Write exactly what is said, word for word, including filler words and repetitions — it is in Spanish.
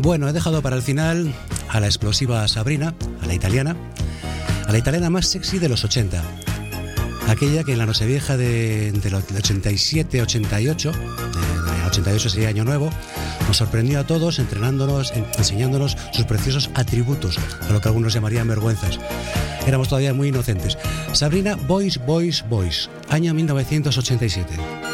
Bueno, he dejado para el final a la explosiva Sabrina, a la italiana, a la italiana más sexy de los ochenta. Aquella que en la Nochevieja de, del ochenta y siete ochenta y ocho, de ochenta y ocho sería Año Nuevo, nos sorprendió a todos entrenándonos, en, enseñándonos sus preciosos atributos, a lo que algunos llamarían vergüenzas. Éramos todavía muy inocentes. Sabrina Boys, Boys, Boys, año mil novecientos ochenta y siete.